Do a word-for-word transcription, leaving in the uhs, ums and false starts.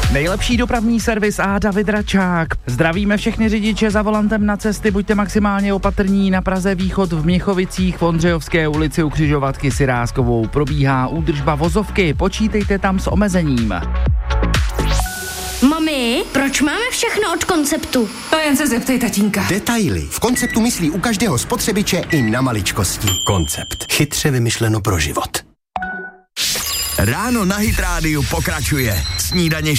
Nejlepší dopravní servis a David Račák. Zdravíme všechny řidiče za volantem na cesty, buďte maximálně opatrní. Na Praze východ v Měchovicích v Ondřejovské ulici u křižovatky s Jiráskovou probíhá údržba vozovky, počítejte tam s omezením. Mami, proč máme všechno od Konceptu? To jen se zeptej tatínka. Detaily. V Konceptu myslí u každého spotřebiče i na maličkosti. Koncept. Chytře vymyšleno pro život. Ráno na Hit rádiu pokračuje. Snídaně